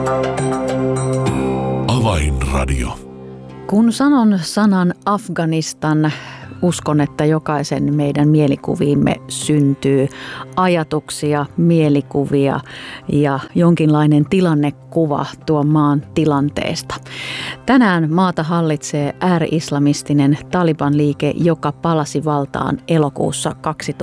Avainradio. Kun sanon sanan Afganistan, uskon, että jokaisen meidän mielikuviimme syntyy ajatuksia, mielikuvia ja jonkinlainen tilannekuva tuon maan tilanteesta. Tänään maata hallitsee ääri-islamistinen Taliban-liike, joka palasi valtaan elokuussa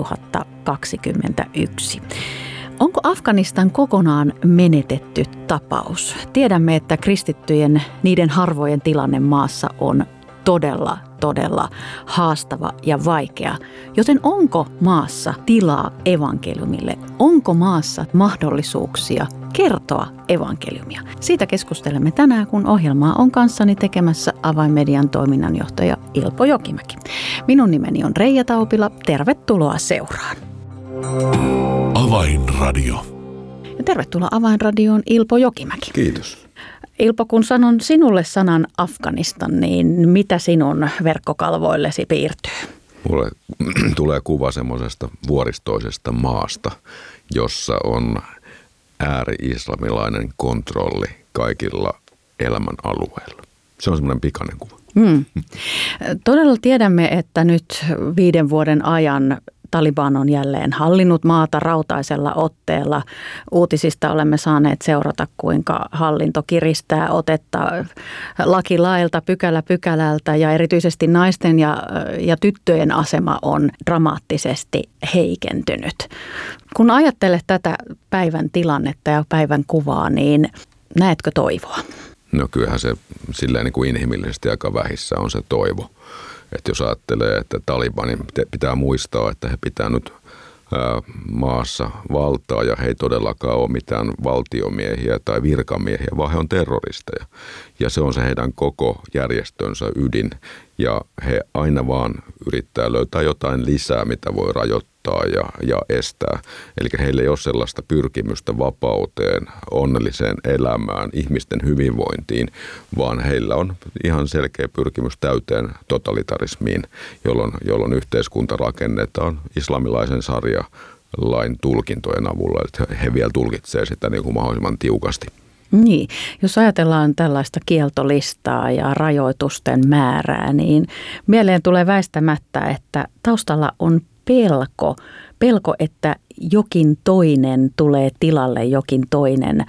2021. Onko Afganistan kokonaan menetetty tapaus? Tiedämme, että kristittyjen, niiden harvojen tilanne maassa on todella haastava ja vaikea. Joten onko maassa tilaa evankeliumille? Onko maassa mahdollisuuksia kertoa evankeliumia? Siitä keskustelemme tänään, kun ohjelmaa on kanssani tekemässä Avainmedian toiminnanjohtaja Ilpo Jokimäki. Minun nimeni on Reija Taupila. Tervetuloa seuraan. Avainradio. Ja tervetuloa Avainradioon Ilpo Jokimäki. Kiitos. Ilpo, kun sanon sinulle sanan Afganistan, niin mitä sinun verkkokalvoillesi piirtyy? Mulle tulee kuva semmoisesta vuoristoisesta maasta, jossa on ääri-islamilainen kontrolli kaikilla elämän alueilla. Se on semmoinen pikainen kuva. Todella tiedämme, että nyt 5 vuoden ajan Taliban on jälleen hallinnut maata rautaisella otteella. Uutisista olemme saaneet seurata, kuinka hallinto kiristää otetta laki lailta, pykälä pykälältä ja erityisesti naisten ja tyttöjen asema on dramaattisesti heikentynyt. Kun ajattelet tätä päivän tilannetta ja päivän kuvaa, niin näetkö toivoa? No kyllähän se silleen niin kuin inhimillisesti aika vähissä on se toivo. Että jos ajattelee, että Talibanin pitää muistaa, että he pitää nyt maassa valtaa ja he ei todellakaan ole mitään valtiomiehiä tai virkamiehiä, vaan he on terroristeja. Ja se on se heidän koko järjestönsä ydin ja he aina vaan yrittää löytää jotain lisää, mitä voi rajoittaa ja estää. Eli heillä ei ole sellaista pyrkimystä vapauteen, onnelliseen elämään, ihmisten hyvinvointiin, vaan heillä on ihan selkeä pyrkimys täyteen totalitarismiin, jolloin yhteiskunta rakennetaan islamilaisen sarjalain tulkintojen avulla. Että he vielä tulkitsee sitä niin kuin mahdollisimman tiukasti. Niin, jos ajatellaan tällaista kieltolistaa ja rajoitusten määrää, niin mieleen tulee väistämättä, että taustalla on pelko, että jokin toinen tulee tilalle, jokin toinen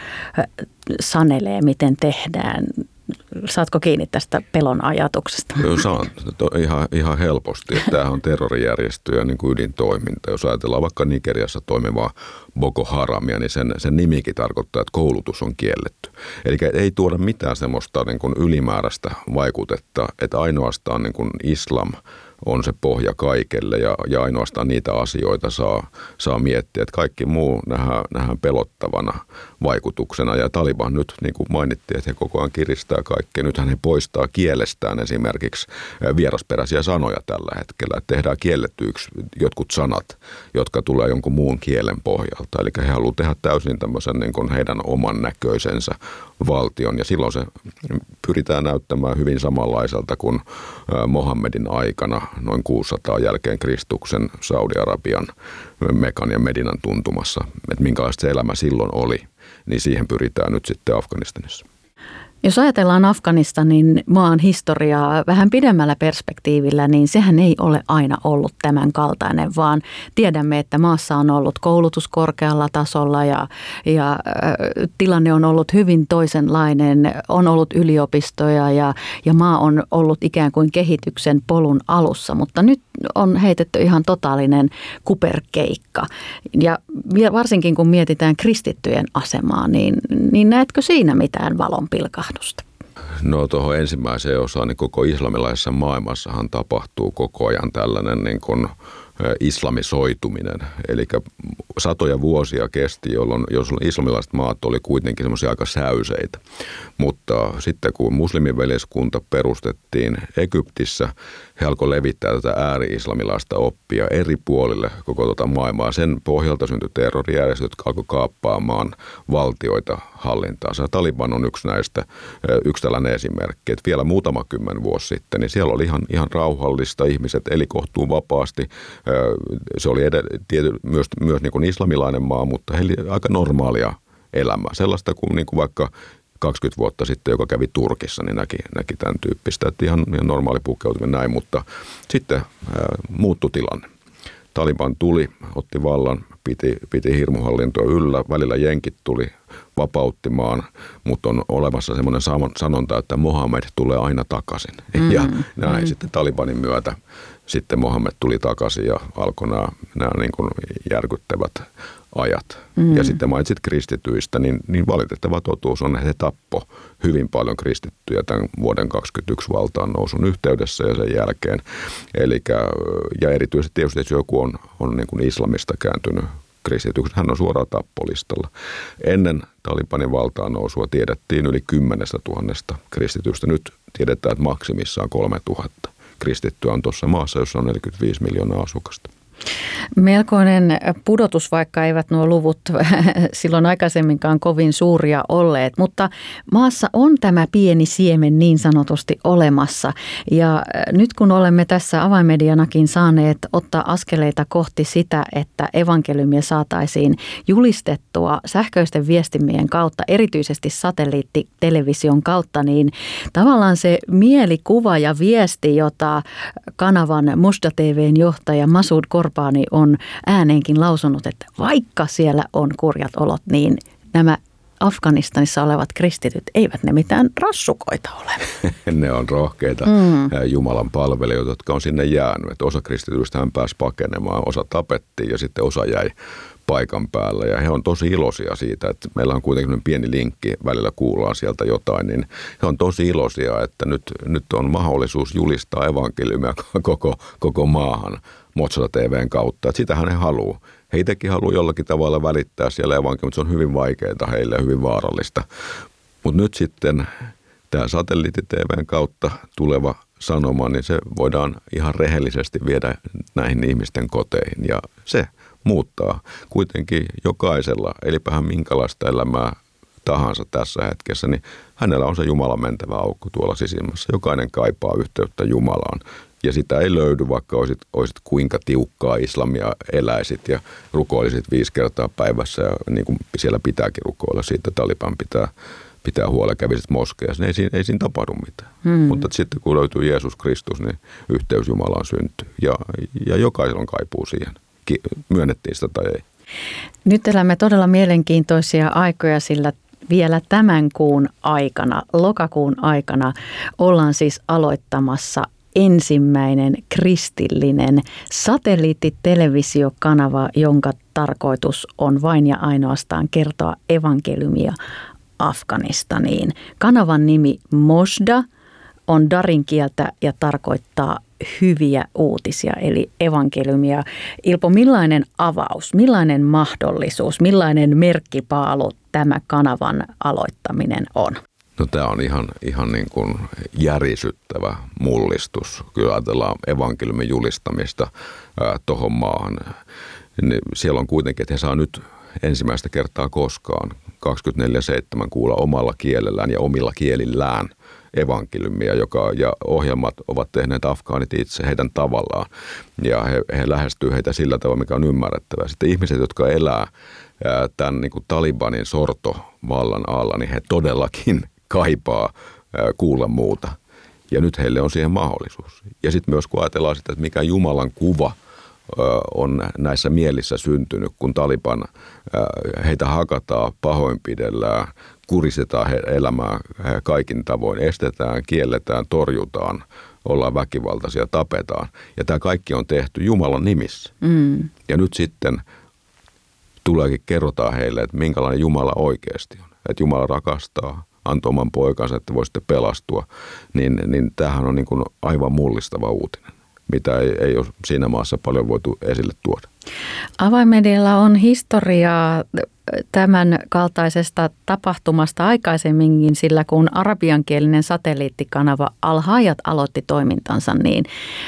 sanelee, miten tehdään. Saatko kiinni tästä pelon ajatuksesta? Saan ihan helposti. Tämähän on terrorijärjestöjä niin kuin ydintoiminta. Jos ajatellaan vaikka Nigeriassa toimivaa Boko Haramia, niin sen nimikin tarkoittaa, että koulutus on kielletty. Eli ei tuoda mitään semmoista niin kuin ylimääräistä vaikutetta, että ainoastaan niin kuin islam on se pohja kaikelle ja ainoastaan niitä asioita saa miettiä, että kaikki muu nähdään pelottavana vaikutuksena. Ja Taliban nyt, niin kuin mainittiin, että he koko ajan kiristää kaikkea. Nythän he poistaa kielestään esimerkiksi vierasperäisiä sanoja tällä hetkellä. Että tehdään kiellettyiksi jotkut sanat, jotka tulee jonkun muun kielen pohjalta. Eli he haluavat tehdä täysin tämmöisen niin kuin heidän oman näköisensä valtion. Ja silloin se pyritään näyttämään hyvin samanlaiselta kuin Mohammedin aikana noin 600 jälkeen Kristuksen Saudi-Arabian Mekan ja Medinan tuntumassa. Että minkälaista se elämä silloin oli, niin siihen pyritään nyt sitten Afganistanissa. Jos ajatellaan Afganistanin maan historiaa vähän pidemmällä perspektiivillä, niin sehän ei ole aina ollut tämän kaltainen, vaan tiedämme, että maassa on ollut koulutus korkealla tasolla ja tilanne on ollut hyvin toisenlainen. On ollut yliopistoja ja maa on ollut ikään kuin kehityksen polun alussa, mutta nyt on heitetty ihan totaalinen kuperkeikka. Ja varsinkin kun mietitään kristittyjen asemaa, niin näetkö siinä mitään valonpilkahdusta? No tuohon ensimmäiseen osaan, niin koko islamilaisessa maailmassahan tapahtuu koko ajan tällainen niin kuin islamisoituminen. Eli satoja vuosia kesti, jolloin islamilaiset maat oli kuitenkin semmoisia aika säyseitä. Mutta sitten kun muslimiveljeskunta perustettiin Egyptissä, he alkoi levittää tätä ääri-islamilaista oppia eri puolille koko tuota maailmaa. Sen pohjalta syntyi terrorijärjestöt, jotka alkoi kaappaamaan valtioita hallintaansa. Taliban on yksi tällainen esimerkki, että vielä muutama 10 vuosi sitten, niin siellä oli ihan rauhallista, ihmiset eli kohtuun vapaasti. Se oli myös niin kuin islamilainen maa, mutta heillä oli aika normaalia elämää. Sellaista kuin, vaikka 20 vuotta sitten, joka kävi Turkissa, niin näki tämän tyyppistä, että ihan normaali pukeutuminen näin, mutta sitten muuttui tilanne. Taliban tuli, otti vallan, piti hirmuhallintoa yllä, välillä jenkit tuli vapauttimaan, mutta on olemassa semmoinen sanonta, että Mohammed tulee aina takaisin. Ja näin sitten Talibanin myötä sitten Mohammed tuli takaisin ja alkoi nämä niin kuin järkyttävät ajat. Ja sitten mainitsit kristityistä, niin valitettava totuus on, että he tappoi hyvin paljon kristittyjä tämän vuoden 2021 valtaan nousun yhteydessä ja sen jälkeen. Ja erityisesti tietysti, jos joku on niin kuin islamista kääntynyt kristityksi, hän on suoraan tappolistalla. Ennen Talibanin valtaan nousua tiedettiin yli 10 000 kristitystä. Nyt tiedetään, että maksimissaan 3 000 kristittyä on tuossa maassa, jossa on 45 miljoonaa asukasta. Melkoinen pudotus, vaikka eivät nuo luvut silloin aikaisemminkaan kovin suuria olleet, mutta maassa on tämä pieni siemen niin sanotusti olemassa. Ja nyt kun olemme tässä avainmedianakin saaneet ottaa askeleita kohti sitä, että evankeliumia saataisiin julistettua sähköisten viestimien kautta, erityisesti satelliittitelevision kautta, niin tavallaan se mielikuva ja viesti, jota kanavan Mosda TV:n johtaja Masoud Korbani on ääneenkin lausunut, että vaikka siellä on kurjat olot, niin nämä Afganistanissa olevat kristityt, eivät ne mitään rassukoita ole. Ne on rohkeita Jumalan palvelijoita, jotka on sinne jäänyt. Että osa kristityistä hän pääsi pakenemaan, osa tapettiin ja sitten osa jäi paikan päällä. Ja he on tosi iloisia siitä, että meillä on kuitenkin pieni linkki, välillä kuullaan sieltä jotain, niin he on tosi iloisia, että nyt on mahdollisuus julistaa evankeliumia koko maahan Mosda TV:n kautta. Että sitähän he haluaa. He itsekin haluaa jollakin tavalla välittää siellä evankeliumia, mutta se on hyvin vaikeaa heille ja hyvin vaarallista. Mutta nyt sitten tämä satelliitti-TV:n kautta tuleva sanoma, niin se voidaan ihan rehellisesti viedä näihin ihmisten koteihin. Ja se muuttaa kuitenkin jokaisella, elipähän minkälaista elämää tahansa tässä hetkessä, niin hänellä on se Jumalan mentävä aukko tuolla sisimmässä. Jokainen kaipaa yhteyttä Jumalaan. Ja sitä ei löydy, vaikka olisit kuinka tiukkaa islamia eläisit ja rukoilisit 5 kertaa päivässä. Ja niin kuin siellä pitääkin rukoilla, siitä Taliban pitää huolella, kävisit moskeassa. Ei siinä tapahdu mitään. Mutta sitten kun löytyy Jeesus Kristus, niin yhteys Jumalaan syntyy. Ja jokaisella on kaipuu siihen. Myönnettiin sitä tai ei. Nyt elämme todella mielenkiintoisia aikoja, sillä vielä tämän kuun aikana, lokakuun aikana, ollaan siis aloittamassa ensimmäinen kristillinen satelliittitelevisiokanava, jonka tarkoitus on vain ja ainoastaan kertoa evankeliumia Afganistaniin. Kanavan nimi Mosda on darin kieltä ja tarkoittaa hyviä uutisia, eli evankeliumia. Ilpo, millainen avaus, millainen mahdollisuus, millainen merkkipaalu tämä kanavan aloittaminen on? No tämä on ihan niin kuin järisyttävä mullistus. Kyllä ajatellaan evankeliumin julistamista tuohon maahan. Niin siellä on kuitenkin, että he saa nyt ensimmäistä kertaa koskaan 24/7 kuulla omalla kielellään ja omilla kielillään evankeliumia, ja ohjelmat ovat tehneet afgaanit itse heidän tavallaan. Ja he lähestyy heitä sillä tavalla, mikä on ymmärrettävää. Sitten ihmiset, jotka elää tämän niin kuin Talibanin sortovallan alla, niin he todellakin kaipaa kuulla muuta. Ja nyt heille on siihen mahdollisuus. Ja sitten myös kun ajatellaan sitä, että mikä Jumalan kuva on näissä mielissä syntynyt, kun Taliban heitä hakataan, pahoinpidellään, kuristetaan heidän elämää kaikin tavoin, estetään, kielletään, torjutaan, ollaan väkivaltaisia, tapetaan. Ja tämä kaikki on tehty Jumalan nimissä. Ja nyt sitten tuleekin kerrotaan heille, että minkälainen Jumala oikeasti on. Että Jumala rakastaa, antoi oman poikansa, että voisitte pelastua. Niin tämähän on niin kuin aivan mullistava uutinen, mitä ei ole siinä maassa paljon voitu esille tuoda. Avainmedialla on historiaa tämän kaltaisesta tapahtumasta aikaisemminkin, sillä kun arabiankielinen satelliittikanava Al Hayat aloitti toimintansa, niin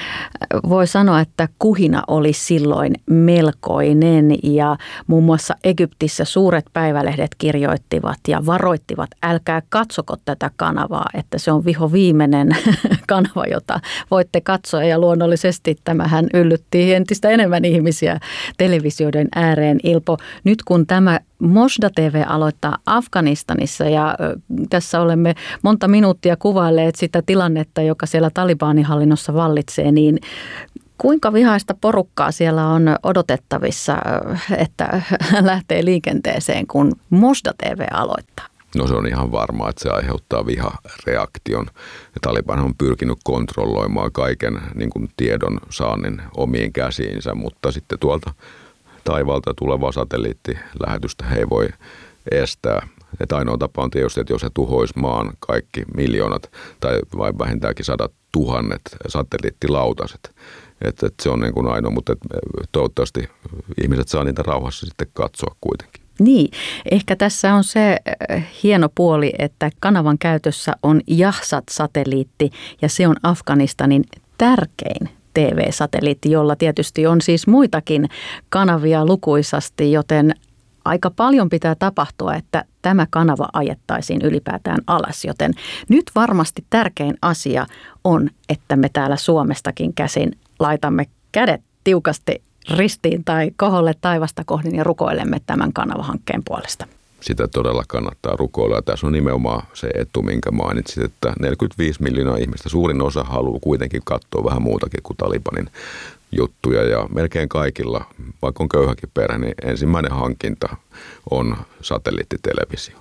voi sanoa, että kuhina oli silloin melkoinen, ja muun muassa Egyptissä suuret päivälehdet kirjoittivat ja varoittivat, älkää katsoko tätä kanavaa, että se on vihoviimeinen kanava, jota voitte katsoa, ja luonnollisesti tämähän yllytti entistä enemmän ihmisiä televisioiden ääreen. Ilpo, nyt kun tämä Mosda TV aloittaa Afganistanissa ja tässä olemme monta minuuttia kuvailleet sitä tilannetta, joka siellä Talibanihallinnossa vallitsee, niin kuinka vihaista porukkaa siellä on odotettavissa, että lähtee liikenteeseen, kun Mosda TV aloittaa? No se on ihan varmaa, että se aiheuttaa vihareaktion. Taliban on pyrkinyt kontrolloimaan kaiken niin kuin tiedon saannin omiin käsiinsä, mutta sitten tuolta taivaalta tulevaa satelliittilähetystä he ei voi estää. Että ainoa tapa on tietysti, että jos he tuhois maan kaikki miljoonat tai vai vähintäänkin 100 000 satelliittilautaset. Että se on niin kuin ainoa, mutta toivottavasti ihmiset saa niitä rauhassa sitten katsoa kuitenkin. Niin, ehkä tässä on se hieno puoli, että kanavan käytössä on Yahsat-satelliitti ja se on Afganistanin tärkein TV-satelliitti, jolla tietysti on siis muitakin kanavia lukuisasti, joten aika paljon pitää tapahtua, että tämä kanava ajettaisiin ylipäätään alas, joten nyt varmasti tärkein asia on, että me täällä Suomestakin käsin laitamme kädet tiukasti ristiin tai koholle taivasta kohdin ja rukoilemme tämän kanavahankkeen puolesta. Sitä todella kannattaa rukoilla. Ja tässä on nimenomaan se etu, minkä mainitsit, että 45 miljoonaa ihmistä, suurin osa haluaa kuitenkin katsoa vähän muutakin kuin Talibanin juttuja. Ja melkein kaikilla, vaikka on köyhäkin perhe, niin ensimmäinen hankinta on satelliittitelevisio.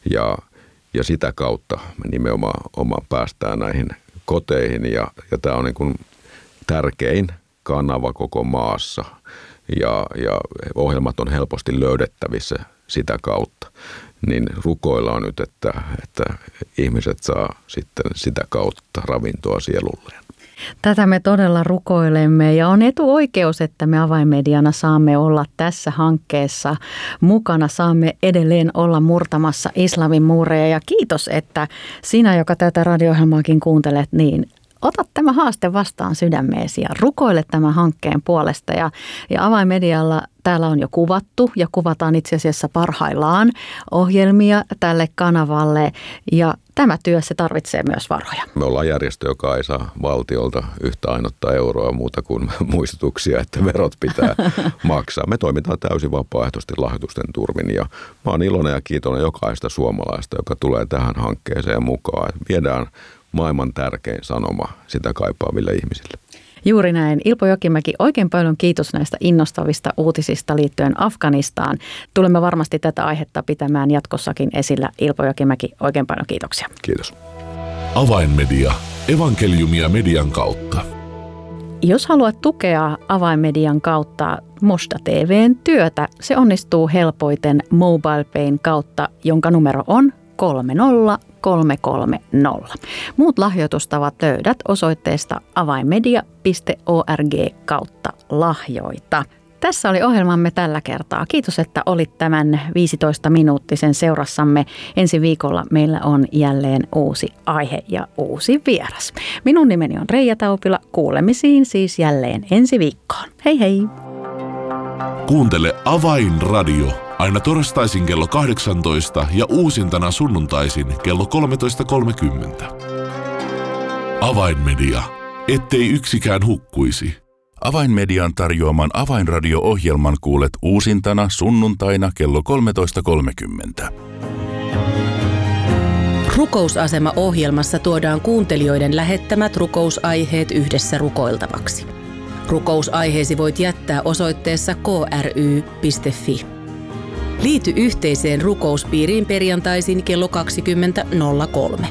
Ja sitä kautta me nimenomaan päästään näihin koteihin ja tämä on niin kuin tärkein kanava koko maassa ja ohjelmat on helposti löydettävissä sitä kautta. Niin rukoillaan nyt, että ihmiset saa sitten sitä kautta ravintoa sielulleen. Tätä me todella rukoilemme ja on etuoikeus, että me Avainmediana saamme olla tässä hankkeessa mukana. Saamme edelleen olla murtamassa islamin muureja ja kiitos, että sinä, joka tätä radio-ohjelmaakin kuuntelet, niin ota tämä haaste vastaan sydämeesi ja rukoile tämän hankkeen puolesta. Ja Avainmedialla täällä on jo kuvattu ja kuvataan itse asiassa parhaillaan ohjelmia tälle kanavalle ja tämä työ se tarvitsee myös varoja. Me ollaan järjestö, joka ei saa valtiolta yhtä ainutta euroa muuta kuin muistutuksia, että verot pitää maksaa. Me toimitaan täysin vapaaehtoisesti lahjoitusten turvin ja mä oon iloinen ja kiitollinen jokaista suomalaista, joka tulee tähän hankkeeseen mukaan. Viedään maailman tärkein sanoma sitä kaipaaville ihmisille. Juuri näin. Ilpo Jokimäki, oikein paljon kiitos näistä innostavista uutisista liittyen Afganistaan. Tulemme varmasti tätä aihetta pitämään jatkossakin esillä. Ilpo Jokimäki, oikein paljon kiitoksia. Kiitos. Avainmedia. Evankeliumia median kautta. Jos haluat tukea Avainmedian kautta Mosda TV:n työtä, se onnistuu helpoiten MobilePayn kautta, jonka numero on 30330. Muut lahjoitustavat löydät osoitteesta avainmedia.org/lahjoita. Tässä oli ohjelmamme tällä kertaa. Kiitos, että olit tämän 15-minuuttisen seurassamme. Ensi viikolla meillä on jälleen uusi aihe ja uusi vieras. Minun nimeni on Reija Taupila. Kuulemisiin siis jälleen ensi viikkoon. Hei hei! Kuuntele Avainradio aina torstaisin kello 18 ja uusintana sunnuntaisin kello 13.30. Avainmedia. Ettei yksikään hukkuisi. Avainmedian tarjoaman Avainradio-ohjelman kuulet uusintana sunnuntaina kello 13.30. Rukousasema-ohjelmassa tuodaan kuuntelijoiden lähettämät rukousaiheet yhdessä rukoiltavaksi. Rukousaiheesi voit jättää osoitteessa kry.fi. Liity yhteiseen rukouspiiriin perjantaisin kello 20.03.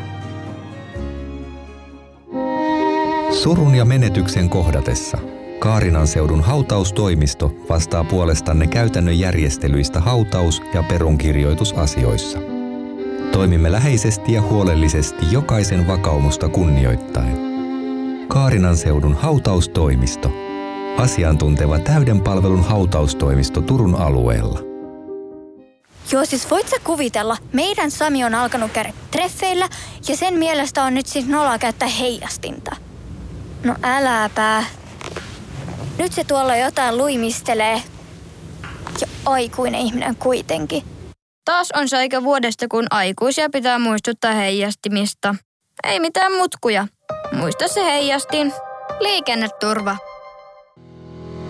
Surun ja menetyksen kohdatessa Kaarinan seudun hautaustoimisto vastaa puolestanne käytännön järjestelyistä hautaus- ja perunkirjoitusasioissa. Toimimme läheisesti ja huolellisesti jokaisen vakaumusta kunnioittaen. Kaarinan seudun hautaustoimisto. Asiantunteva täyden palvelun hautaustoimisto Turun alueella. Joo, siis voit sä kuvitella, meidän Sami on alkanut käydä treffeillä ja sen mielestä on nyt siis noloa käyttää heijastinta. No äläpä. Nyt se tuolla jotain luimistelee. Ja aikuinen ihminen kuitenkin. Taas on se aika vuodesta, kun aikuisia pitää muistuttaa heijastimista. Ei mitään mutkuja. Muista se heijastin. Liikenneturva.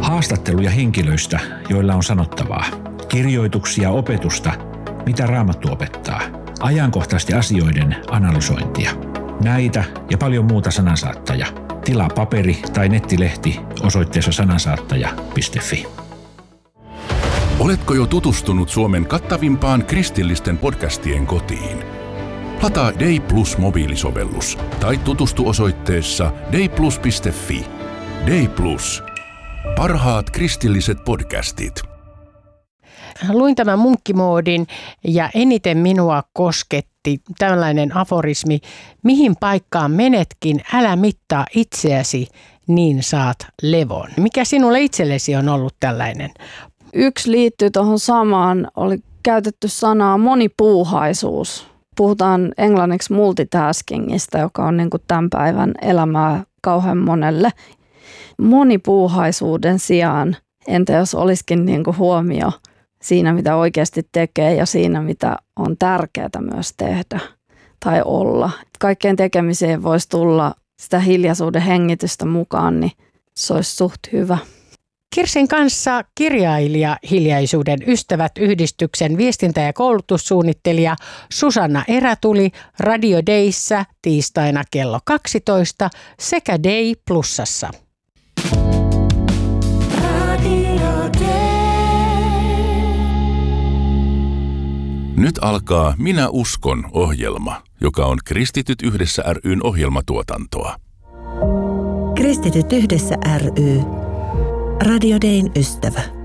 Haastatteluja henkilöistä, joilla on sanottavaa. Kirjoituksia, opetusta, mitä Raamattu opettaa. Ajankohtaisesti asioiden analysointia. Näitä ja paljon muuta Sanansaattaja. Tilaa paperi- tai nettilehti osoitteessa sanansaattaja.fi. Oletko jo tutustunut Suomen kattavimpaan kristillisten podcastien kotiin? Lataa Day Plus mobiilisovellus tai tutustu osoitteessa dayplus.fi. Day Plus. Parhaat kristilliset podcastit. Luin tämän munkkimoodin ja eniten minua kosketti tällainen aforismi: mihin paikkaan menetkin, älä mittaa itseäsi, niin saat levon. Mikä sinulle itsellesi on ollut tällainen? Yksi liittyy tuohon samaan, oli käytetty sanaa monipuuhaisuus. Puhutaan englanniksi multitaskingista, joka on niin kuin tämän päivän elämää kauhean monelle. Monipuuhaisuuden sijaan, entä jos olisikin niin kuin huomio siinä, mitä oikeasti tekee ja siinä, mitä on tärkeää myös tehdä tai olla. Kaikkeen tekemiseen voisi tulla sitä hiljaisuuden hengitystä mukaan, niin se olisi suht hyvä. Kirsin kanssa kirjailija Hiljaisuuden ystävät -yhdistyksen viestintä- ja koulutussuunnittelija Susanna Erätuli Radio Dayssä tiistaina kello 12 sekä Day Plusassa. Nyt alkaa Minä uskon -ohjelma, joka on Kristityt yhdessä ry:n ohjelmatuotantoa. Kristityt yhdessä ry. Radio Dayn ystävä.